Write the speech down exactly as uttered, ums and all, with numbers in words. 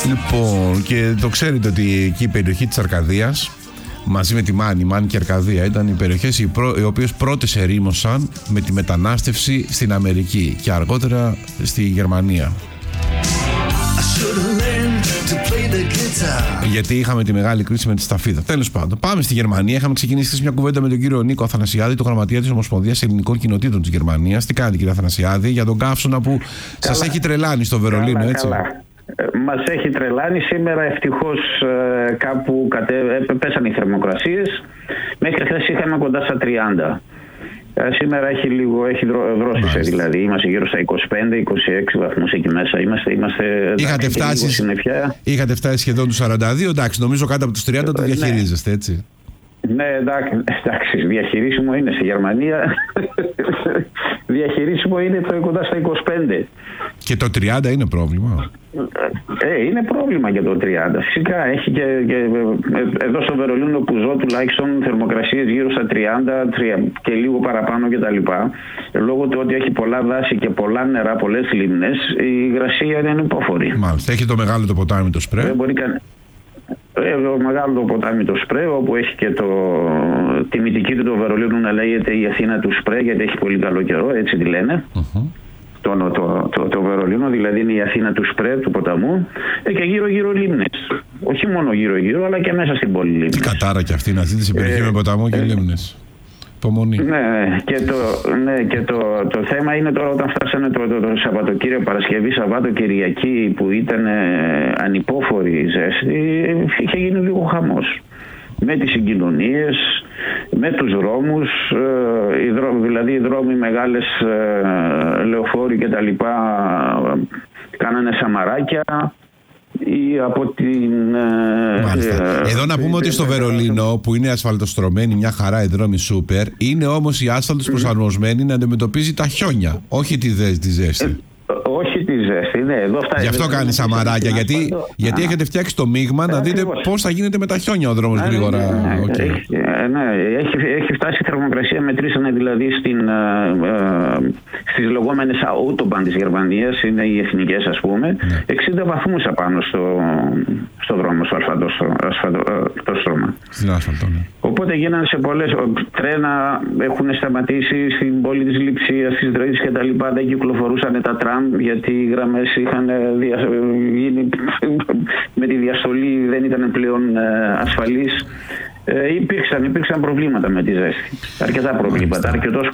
Λοιπόν, και το ξέρετε ότι εκεί η περιοχή της Αρκαδίας, μαζί με τη Μάνη, Μάνη και Αρκαδία, ήταν οι περιοχές οι, πρω... οι οποίες πρώτες ερήμωσαν με τη μετανάστευση στην Αμερική και αργότερα στη Γερμανία. Γιατί είχαμε τη μεγάλη κρίση με τη σταφίδα. Τέλος πάντων, πάμε στη Γερμανία. Είχαμε ξεκινήσει μια κουβέντα με τον κύριο Νίκο Αθανασιάδη, το γραμματέα της Ομοσπονδίας Ελληνικών Κοινοτήτων της Γερμανίας. Τι κάνετε, κύριε Αθανασιάδη, για τον καύσωνα που σας έχει τρελάνει στο Βερολίνο, καλά, έτσι? Καλά. Μας έχει τρελάνει. Σήμερα ευτυχώς ε, κάπου κατε... ε, πέσαν οι θερμοκρασίες. Μέχρι χθες είχαμε κοντά στα τριάντα. Ε, σήμερα έχει λίγο, έχει δρόσισε, δηλαδή. Είμαστε γύρω στα είκοσι πέντε είκοσι έξι βαθμούς εκεί μέσα. Είμαστε, είμαστε είχατε, φτάσει, είχατε φτάσει σχεδόν τους σαράντα δύο. Εντάξει, νομίζω κάτω από τους τριάντα το διαχειρίζεστε, έτσι? Ναι, εντάξει, εντάξει, διαχειρίσιμο είναι στη Γερμανία. Διαχειρίσιμο είναι το κοντά στα είκοσι πέντε. Και το τριάντα είναι πρόβλημα? Ε, είναι πρόβλημα για το τριάντα. Φυσικά έχει και, και εδώ στο Βερολίνο που ζω τουλάχιστον θερμοκρασίες γύρω στα τριάντα και λίγο παραπάνω κτλ. Λόγω του ότι έχει πολλά δάση και πολλά νερά, πολλές λίμνες, η υγρασία είναι υπόφορη. Μάλιστα. Έχει το μεγάλο το ποτάμι το Σπρέ. Δεν μπορεί καν... Το μεγάλο το ποτάμι το Σπρέ, όπου έχει και το τιμητική του το Βερολίνο να λέγεται η Αθήνα του Σπρέ, γιατί έχει πολύ καλό καιρό, έτσι τη λένε. Uh-huh. Το, το, το, το Βερολίνο δηλαδή είναι η Αθήνα του Σπρέ, του ποταμού, ε, και γύρω γύρω λίμνες. Όχι μόνο γύρω γύρω, αλλά και μέσα στην πόλη λίμνες. Τι κατάρα κι αυτή να ζείτε σε περιοχή ε, με ποταμό και ε, λίμνες. Υπομονή. Ναι, και, το, ναι, και το, το θέμα είναι τώρα όταν φτάσανε το, το, το Σαββατοκύριακο, Παρασκευή, Σαββάτο, Κυριακή, που ήταν ε, ανυπόφορη η ζέστη, είχε γίνει λίγο χαμός. Με τις συγκοινωνίες, με τους δρόμους, ε, οι δρόμοι, δηλαδή οι δρόμοι μεγάλες, ε, λεωφόροι και τα λοιπά, κάνανε σαμαράκια. Ή από την, ε, Εδώ να πούμε ε, ότι στο Βερολίνο, που είναι ασφαλτοστρωμένη μια χαρά η δρόμη σούπερ, είναι όμως η άσφαλτος προσαρμοσμένη να αντιμετωπίζει τα χιόνια, όχι τη, δε, τη ζέστη. Ε, όχι τη ζέστη, ναι. Εδώ φτάνει. Γι' αυτό κάνει σαμαράκια, γιατί, γιατί έχετε φτιάξει το μίγμα να δείτε πώς θα γίνεται με τα χιόνια ο δρόμος γρήγορα. Ναι, ναι, okay. έχει, ναι, έχει, έχει φτάσει η θερμοκρασία, μετρήσανε δηλαδή στην, ε, στις λεγόμενες Autobahn της Γερμανίας, είναι οι εθνικές ας πούμε, ναι. εξήντα βαθμούς απάνω στο, στο δρόμο, στο ασφαλτόστρωμα. Στην άσφαλτο, ναι. Οπότε γίνανε σε πολλές τρένα, έχουν σταματήσει στην πόλη της Λειψίας, στις Δρέσδης και τα λοιπά, δεν κυκλοφορούσαν τα τραμ γιατί οι γραμμές είχαν γίνει με τη διαστολή, δεν ήταν πλέον ασφαλείς. Ε, υπήρξαν, υπήρξαν προβλήματα με τη ζέστη. Αρκετά προβλήματα, αρκετός